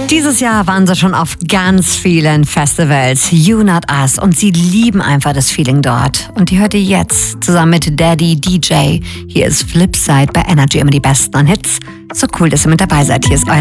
Dieses Jahr waren sie schon auf ganz vielen Festivals, You Not Us, und sie lieben einfach das Feeling dort. Und die hört ihr jetzt zusammen mit Daddy DJ. Hier ist Flipside bei Energy, immer die besten Hits. So cool, dass ihr mit dabei seid. Hier ist eure